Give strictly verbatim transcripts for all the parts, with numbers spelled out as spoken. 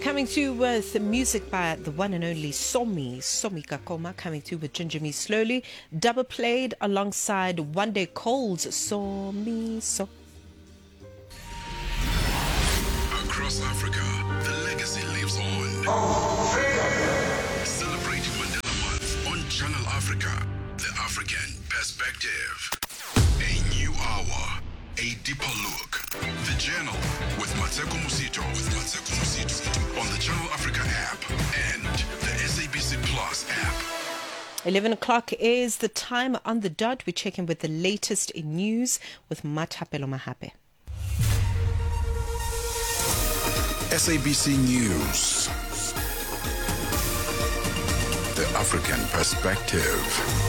Coming through with music by the one and only Somi, Somi Kakoma, coming through with Ginger Me Slowly, double played alongside One Day Cold's Somi So. Across Africa, the legacy lives on. Celebrating Mandela Month on Channel Africa, the African perspective. A new hour, a deeper look. The Journal with Mateko Musito, with Mateko Musito on the Channel Africa app and the S A B C Plus app. eleven o'clock is the time on the dot. We check in with the latest in news with Matapelo Mahape. S A B C News. The African perspective.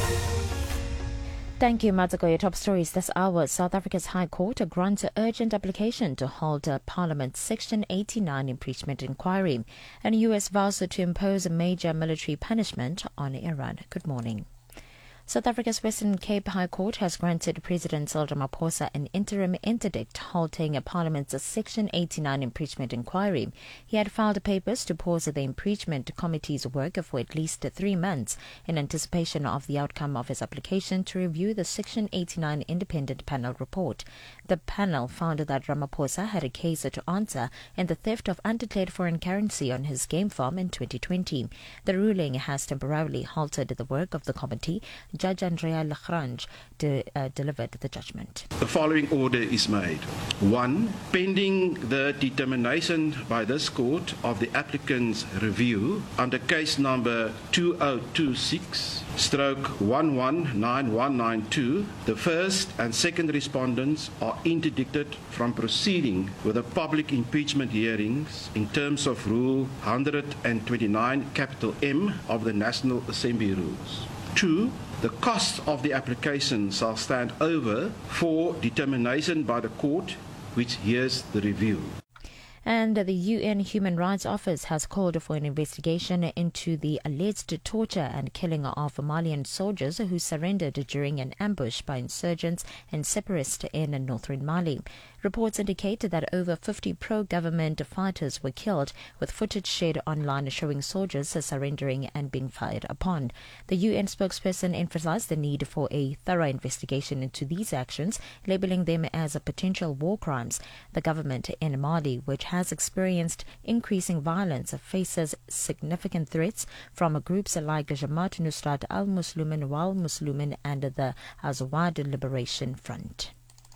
Thank you, Mazako. Your top stories this hour. South Africa's High Court grants an urgent application to hold a Parliament's Section eighty-nine impeachment inquiry. And U S vows to impose a major military punishment on Iran. Good morning. South Africa's Western Cape High Court has granted President Cyril Ramaphosa an interim interdict halting a Parliament's Section eighty-nine impeachment inquiry. He had filed papers to pause the impeachment committee's work for at least three months in anticipation of the outcome of his application to review the Section eighty-nine independent panel report. The panel found that Ramaphosa had a case to answer in the theft of undeclared foreign currency on his game farm in twenty twenty. The ruling has temporarily halted the work of the committee. Judge Andrea Lagrange de, uh, delivered the judgment. The following order is made. One, pending the determination by this court of the applicant's review under case number two oh two six stroke one one nine one nine two, the first and second respondents are interdicted from proceeding with the public impeachment hearings in terms of Rule one hundred twenty-nine capital M of the National Assembly Rules. Two, the cost of the application shall stand over for determination by the court which hears the review. And the U N Human Rights Office has called for an investigation into the alleged torture and killing of Malian soldiers who surrendered during an ambush by insurgents and separatists in northern Mali. Reports indicate that over fifty pro-government fighters were killed, with footage shared online showing soldiers surrendering and being fired upon. The U N spokesperson emphasized the need for a thorough investigation into these actions, labeling them as a potential war crimes. The government in Mali, which has experienced increasing violence, faces significant threats from groups like Jamaat Nusrat al-Muslimin wal Muslimin and the Azawad Liberation Front.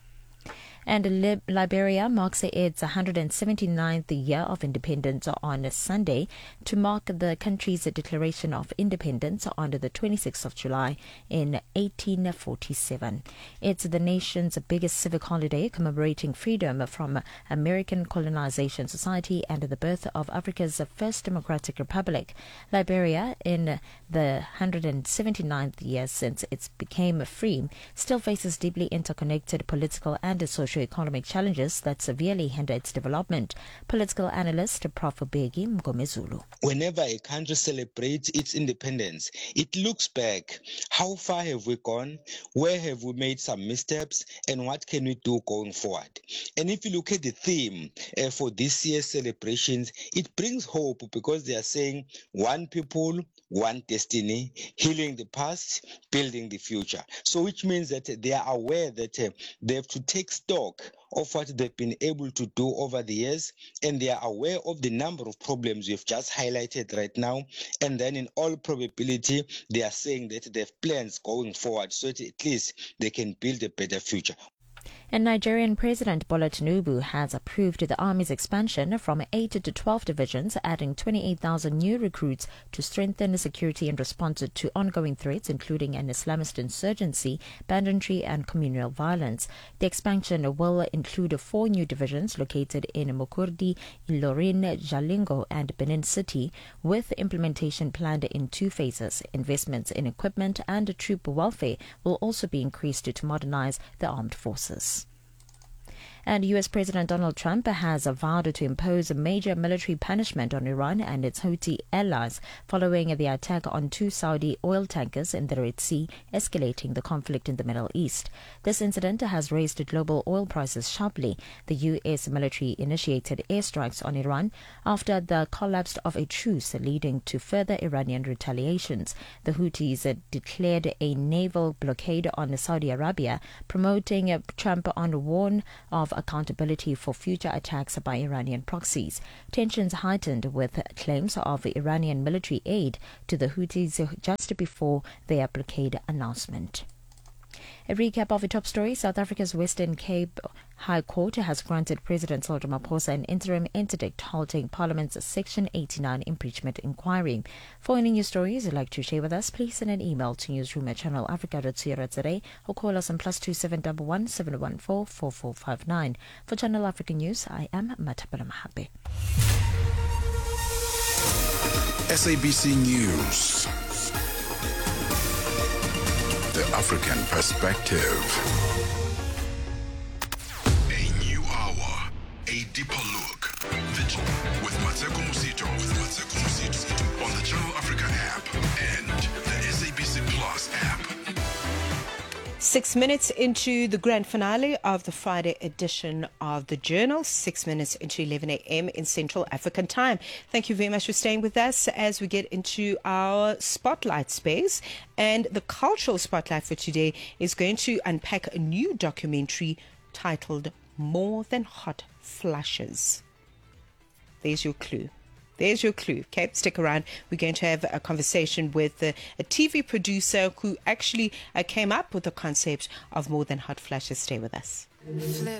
And Lib- Liberia marks its one hundred seventy-ninth year of independence on Sunday to mark the country's declaration of independence on the twenty-sixth of July in eighteen forty-seven. It's the nation's biggest civic holiday, commemorating freedom from American colonization society and the birth of Africa's first democratic republic. Liberia, in the one hundred seventy-ninth year since it became free, still faces deeply interconnected political and social economic challenges that severely hinder its development. Political analyst Professor Begi Mgomezulu. Whenever a country celebrates its independence, it looks back. How far have we gone? Where have we made some missteps? And what can we do going forward? And if you look at the theme uh, for this year's celebrations, it brings hope because they are saying one people, one destiny, healing the past, building the future. So which means that they are aware that uh, they have to take stock of what they've been able to do over the years, and they are aware of the number of problems we've just highlighted right now, and then in all probability they are saying that they have plans going forward so that at least they can build a better future. And Nigerian President Bola Tinubu has approved the army's expansion from eight to twelve divisions, adding twenty-eight thousand new recruits to strengthen security in response to ongoing threats, including an Islamist insurgency, banditry, and communal violence. The expansion will include four new divisions located in Makurdi, Ilorin, Jalingo, and Benin City, with implementation planned in two phases. Investments in equipment and troop welfare will also be increased to modernize the armed forces. And U S President Donald Trump has vowed to impose a major military punishment on Iran and its Houthi allies following the attack on two Saudi oil tankers in the Red Sea, escalating the conflict in the Middle East. This incident has raised global oil prices sharply. The U S military initiated airstrikes on Iran after the collapse of a truce, leading to further Iranian retaliations. The Houthis declared a naval blockade on Saudi Arabia, promoting Trump on a warn of accountability for future attacks by Iranian proxies. Tensions heightened with claims of Iranian military aid to the Houthis just before their blockade announcement. A recap of the top story. South Africa's Western Cape High Court has granted President Cyril Ramaphosa an interim interdict halting Parliament's Section eighty-nine impeachment inquiry. For any news stories you'd like to share with us, please send an email to newsroom at channel africa dot co dot za or call us on plus two seven one one seven one four four four five nine. For Channel Africa News, I am Matapala Mahape. S A B C News. The African Perspective. A new hour, a deeper look. Vigil with Mateko Musito, with Mateko Musito on the Channel Africa app and the S A B C Plus app. Six minutes into the grand finale of the Friday edition of the Journal, six minutes into eleven a.m. in Central African time. Thank you very much for staying with us as we get into our spotlight space. And the cultural spotlight for today is going to unpack a new documentary titled More Than Hot Flushes. There's your clue. There's your clue. Okay, stick around. We're going to have a conversation with uh, a T V producer who actually uh, came up with the concept of More Than Hot Flushes. Stay with us. Flip.